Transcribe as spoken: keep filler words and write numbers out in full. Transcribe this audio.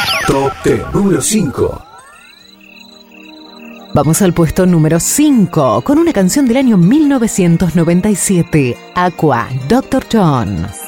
Top Ten número cinco. Vamos al puesto número cinco con una canción del año mil novecientos noventa y siete, Aqua, doctor John.